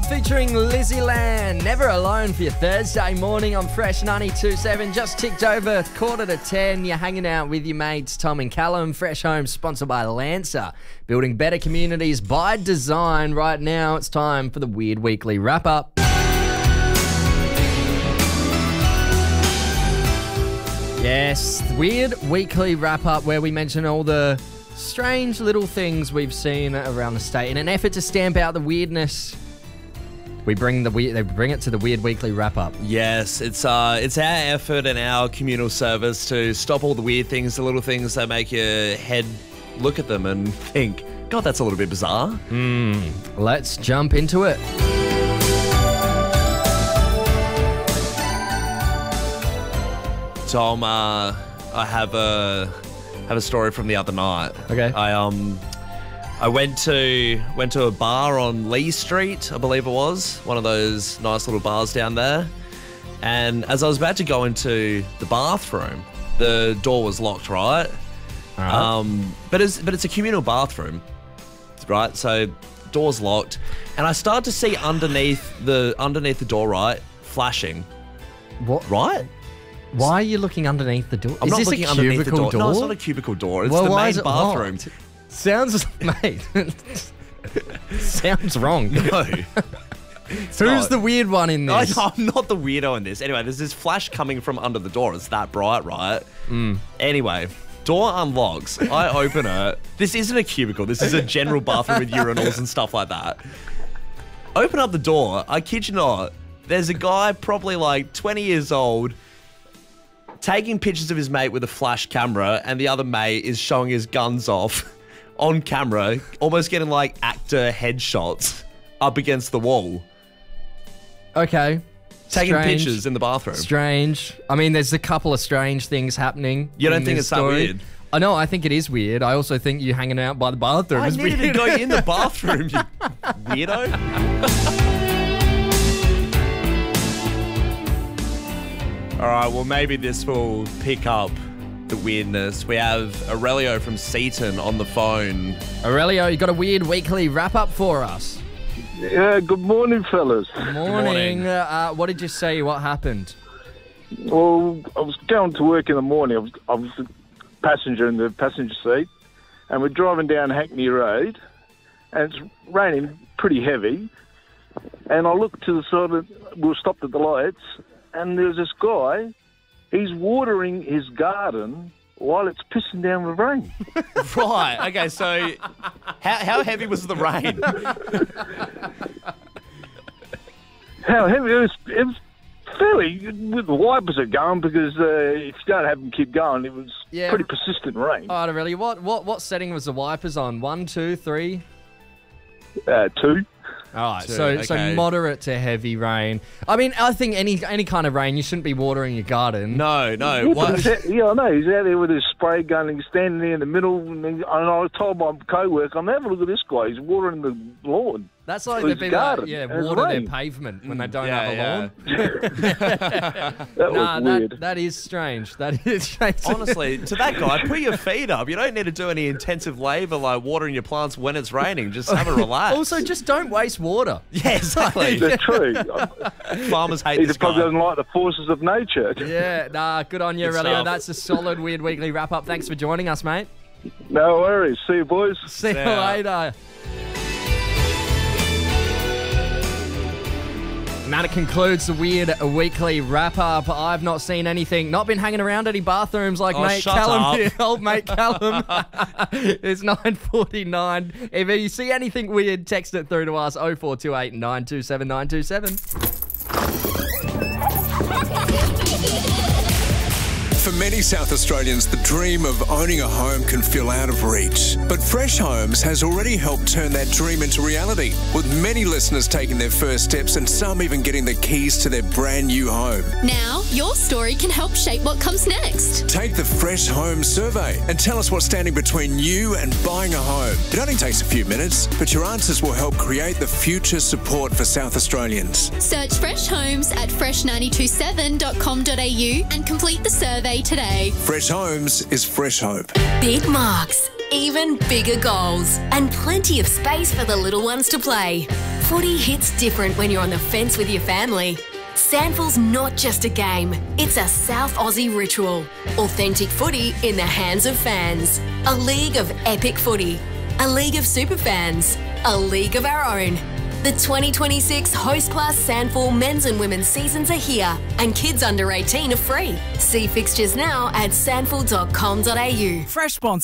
featuring Lizzie Land. Never alone for your Thursday morning on Fresh 92.7. Just ticked over 9:45. You're hanging out with your mates Tom and Callum. Fresh Homes sponsored by Lancer. Building better communities by design. Right now it's time for the Weird Weekly Wrap-Up. Yes, Weird Weekly Wrap-Up, where we mention all the strange little things we've seen around the state. In an effort to stamp out the weirdness, they bring it to the Weird Weekly Wrap-Up. Yes, it's our effort and our communal service to stop all the weird things, the little things that make your head look at them and think, God, that's a little bit bizarre. Let's jump into it. Tom, I have a story from the other night. Okay. I went to a bar on Lee Street, I believe it was, one of those nice little bars down there. And as I was about to go into the bathroom, the door was locked, right? All right. But it's a communal bathroom, right? So door's locked, and I start to see underneath the door, right, flashing. What? Right? Why are you looking underneath the door? I'm is not this looking a underneath the cubicle door. No, it's not a cubicle door. It's Well, the why main is it bathroom. locked? Sounds, mate. Sounds wrong. No. Who's the weird one in this? I'm not the weirdo in this. Anyway, there's this flash coming from under the door. It's that bright, right? Anyway, door unlocks. I open it. This isn't a cubicle. This is a general bathroom with urinals and stuff like that. Open up the door. I kid you not. There's a guy probably like 20 years old taking pictures of his mate with a flash camera, and the other mate is showing his guns off on camera, almost getting like actor headshots up against the wall. Okay. Taking Strange. pictures in the bathroom. Strange. I mean, there's a couple of strange things happening. You don't in think this it's that story. weird? I know, I think it is weird. I also think you hanging out by the bathroom I is needed weird. to go in the bathroom, you weirdo. All right, well, maybe this will pick up the weirdness. We have Aurelio from Seaton on the phone. Aurelio, you got a Weird Weekly Wrap-Up for us. Yeah, good morning, fellas. Morning. What did you say? What happened? Well, I was going to work in the morning. I was a passenger in the passenger seat, and we're driving down Hackney Road, and it's raining pretty heavy. And I looked to the side we were stopped at the lights, and there's this guy. He's watering his garden while it's pissing down with rain. Right, okay, so how heavy was the rain? How heavy? It was fairly, the wipers are going, because if you don't have them keep going, it was pretty persistent rain. All right, Aurelio, what setting was the wipers on? 1, 2, 3? 2. All right, Two, so okay. moderate to heavy rain. I mean, I think any kind of rain, you shouldn't be watering your garden. No. Yeah, What? I know. He's out there with his spray gun and he's standing there in the middle. And I told my co-worker, I'm having a look at this guy. He's watering the lawn. That's like His the people garden. that And it's water their rain. pavement when they don't Yeah, have a lawn. That was weird. That is strange. That is strange. Honestly, to that guy, put your feet up. You don't need to do any intensive labour like watering your plants when it's raining. Just have a relax. Also, just don't waste water. yeah, exactly. That's true. Farmers hate He this probably guy. doesn't like the forces of nature. Yeah, good on you, Good Aurelio. stuff. That's a solid Weird Weekly Wrap-Up. Thanks for joining us, mate. No worries. See you, boys. See you Yeah. later. And that concludes the Weird Weekly Wrap-Up. I've not seen anything, not been hanging around any bathrooms like mate shut Callum up. here. Old mate Callum. It's 9:49. If you see anything weird, text it through to us, 0428 927 927. For many South Australians, the dream of owning a home can feel out of reach. But Fresh Homes has already helped turn that dream into reality, with many listeners taking their first steps and some even getting the keys to their brand new home. Now, your story can help shape what comes next. Take the Fresh Home survey and tell us what's standing between you and buying a home. It only takes a few minutes, but your answers will help create the future support for South Australians. Search Fresh Homes at fresh927.com.au and complete the survey today. Fresh Homes is fresh hope. Big Marks. even bigger goals, and plenty of space for the little ones to play. Footy hits different when you're on the fence with your family. SANFL's not just a game, it's a South Aussie ritual. Authentic footy in the hands of fans. A league of epic footy. A league of superfans. A league of our own. The 2026 Host Class SANFL men's and women's seasons are here, and kids under 18 are free. See fixtures now at sanfl.com.au. Fresh sponsor.